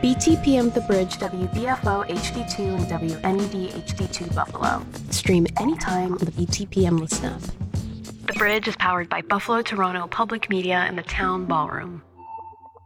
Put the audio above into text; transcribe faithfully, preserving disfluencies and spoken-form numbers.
B T P M The Bridge, W B F O H D two, and W N E D H D two Buffalo. Stream anytime on the B T P M Listen App. The Bridge is powered by Buffalo Toronto Public Media and the Town Ballroom.